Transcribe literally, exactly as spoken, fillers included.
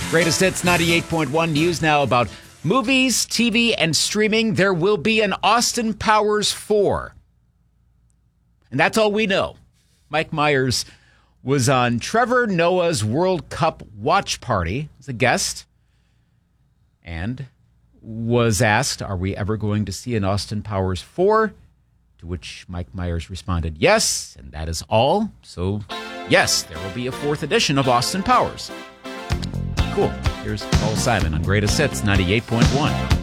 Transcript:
Greatest Hits ninety-eight point one news now about movies, T V, and streaming. There will be an Austin Powers four. And that's all we know. Mike Myers was on Trevor Noah's World Cup watch party as a guest and was asked, are we ever going to see an Austin Powers four? To which Mike Myers responded, yes, and that is all. So, yes, there will be a fourth edition of Austin Powers. Cool. Here's Paul Simon on Greatest Hits ninety-eight point one.